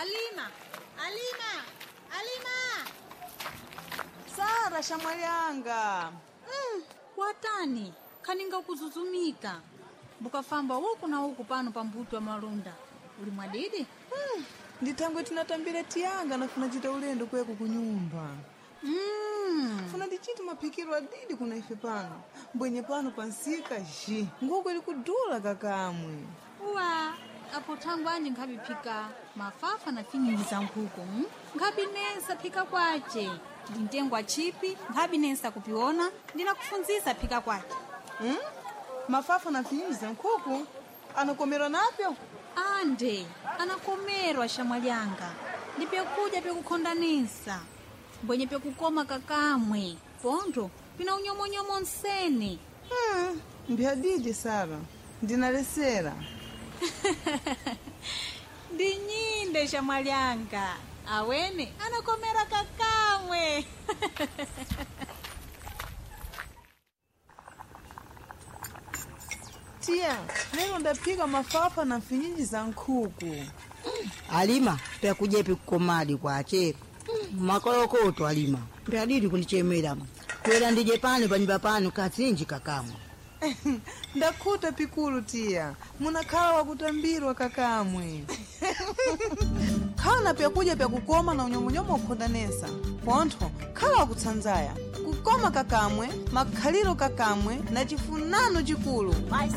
Alima! Sara shamwali anga. Watani, kaninga kuzuzumika. Bukafamba huku na huku pano pa mbuto wa malunda. Uli mwadidi? Nditangwe tinatambira tianga na funachita ulendo kweku kunyumba. Funa ndichiti mapikiro adidi kuna ife pano. Mbwenye pano pansika ji. Nguko ili kudula kakamwe. Uwa, apo tangu anje ngabi pika mafafa na finyingi za nkuku. Ngabi nesa pika kwache. Ndintengwa chipi, ngabi nesa kupiona, ndina kufunzisa pika kwache. Mafafa na finyingi za nkuku? Anakomero napyo? Ande, anakomerwa shamwalianga. Ndipekuja pekukondanisa. Mbwenye pekukoma kakamwe. Pondo, pina unyomonyomo nsene. Mbihadidi Sara. Ndinalesera. Ndinyinde shamwalianga. Awene, anakomera kakamwe. Tia, leo ndapika mafafa na finyingi za nkuku. Alima, pia kujepi kukomadi kwa ache. Makolokoto Alima. Pia didi kunichemera. Kwela ndije pano panyumba pano katsinji kakamwe. Ndakuta pikulu tia. Munakala wa kutambirwa kakamwe. Kana pia kuja pia kukoma na unyomonyomo ukondanesa. Ponto, kala wa kutsanzaya. Kukoma kakamwe, makhaliro kakamwe, na chifunano chikulu.